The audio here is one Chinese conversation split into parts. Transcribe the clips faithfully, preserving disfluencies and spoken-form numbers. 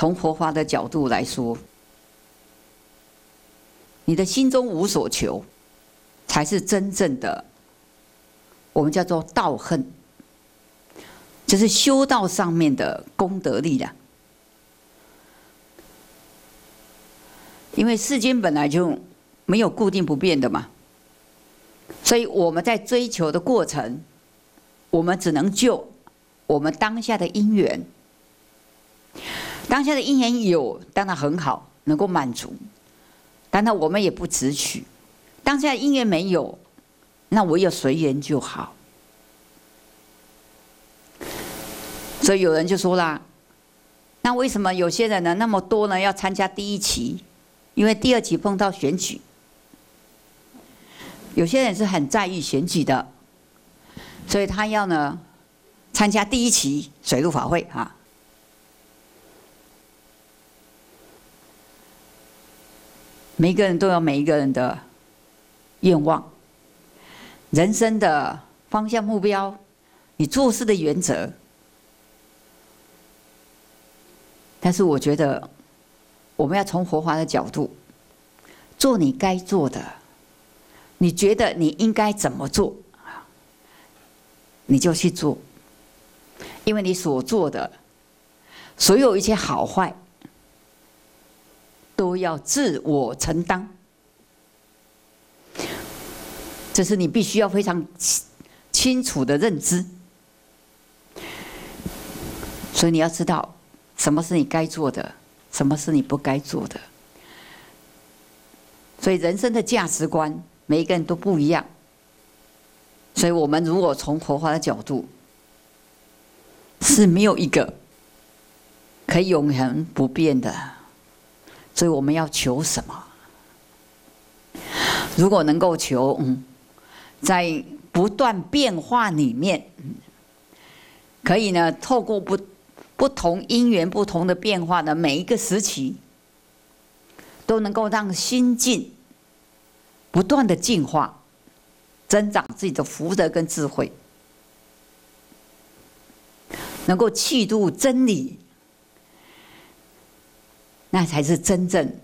从佛法的角度来说，你的心中无所求，才是真正的我们叫做道恨，就是修道上面的功德力量。因为世间本来就没有固定不变的嘛，所以我们在追求的过程，我们只能就我们当下的因缘，当下的因缘有，当然很好，能够满足，当然我们也不执取。当下的因缘没有，那我有随缘就好。所以有人就说啦，那为什么有些人呢那么多呢要参加第一期？因为第二期碰到选举，有些人是很在意选举的，所以他要呢参加第一期水陆法会啊。每一个人都有每一个人的愿望，人生的方向目标，你做事的原则。但是我觉得，我们要从佛法的角度，做你该做的。你觉得你应该怎么做，你就去做，因为你所做的所有一切好坏，都要自我承担。这是你必须要非常清楚的认知。所以你要知道，什么是你该做的，什么是你不该做的。所以人生的价值观，每一个人都不一样。所以我们如果从佛法的角度，是没有一个可以永恒不变的。所以我们要求什么？如果能够求，嗯，在不断变化里面，可以呢，透过不不同因缘、不同的变化的每一个时期，都能够让心境不断的进化，增长自己的福德跟智慧，能够契入真理，那才是真正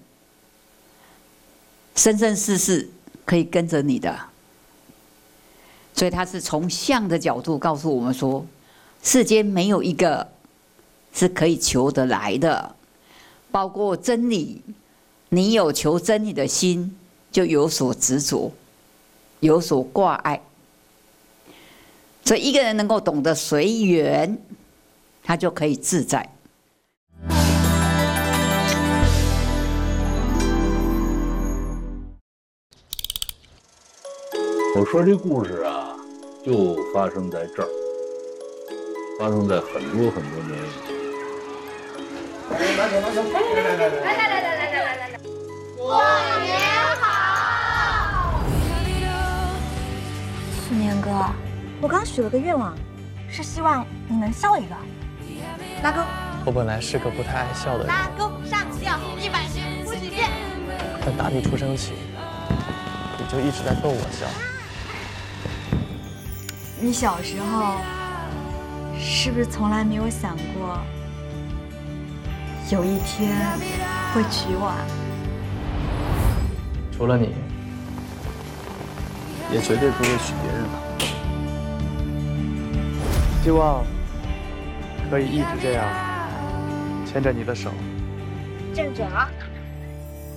生生世世可以跟着你的。所以他是从相的角度告诉我们说，世间没有一个是可以求得来的，包括真理。你有求真理的心，就有所执着，有所挂碍。所以一个人能够懂得随缘，他就可以自在。 我说这故事啊，就发生在这儿，发生在很多很多年以前。来来来来来来来来来来来来， 过年好！ 素年哥，我刚许了个愿望，是希望你能笑一个。拉钩。 我本来是个不太爱笑的人。 拉钩上吊一百年不许变。 但打你出生起，你就一直在逗我笑。 你小时候是不是从来没有想过，有一天会娶我啊？ 除了你，也绝对不会娶别人了。希望可以一直这样牵着你的手。 正准啊！